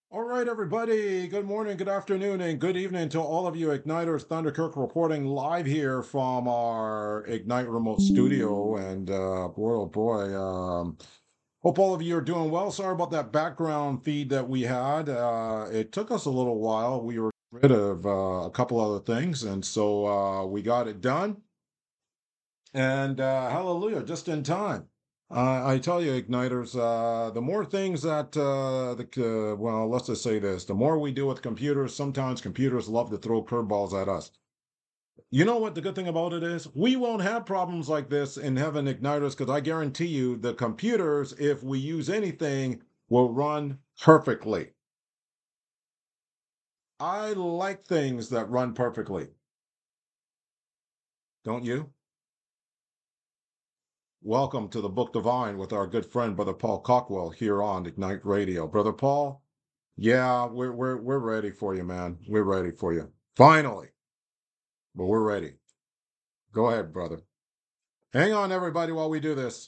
All right, everybody. Good morning, good afternoon, and good evening to all of you Igniters. Thunder Kirk reporting live here from our Ignite remote studio. And boy, oh boy, hope all of you are doing well. Sorry about that background feed that we had. It took us a little while. We were rid of a couple other things, and so we got it done. And hallelujah, just in time. I tell you, Igniters, the more things that, well, let's just say this, the more we do with computers, sometimes computers love to throw curveballs at us. You know what the good thing about it is? We won't have problems like this in Heaven Igniters because I guarantee you the computers, if we use anything, will run perfectly. I like things that run perfectly. Don't you? Welcome to the Book Divine with our good friend, Brother Paul Cockwell, here on Ignite Radio. Brother Paul, yeah, we're ready for you, man. We're ready for you. Finally, but we're ready. Go ahead, brother. Hang on, everybody, while we do this.